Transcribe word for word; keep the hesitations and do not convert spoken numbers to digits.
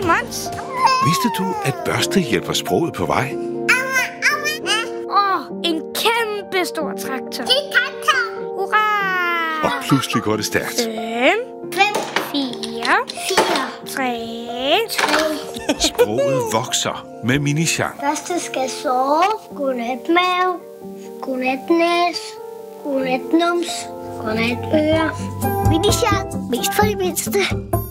Mons. Vidste du, at børste hjælper sproget på vej? Åh, oh, en kæmpe stor traktor. Det er traktor. Hurra! Og pludselig går det stærkt. Fem, Fem, fire, fire, tre. tre. Sproget vokser med Mini-Jean. Første skal sove. Godnat mave. Godnat næs. Godnat nums. Godnat øre. Mini-Jean. Mest for de mindste.